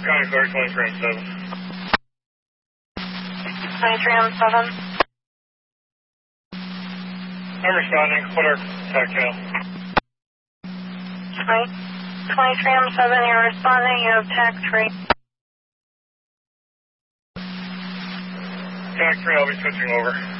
County, sorry, 23 on 7. 23 on 7. I'm responding. What are tac trail? 23 on 7, you're responding. You have tac 3. Tac 3, I'll be switching over.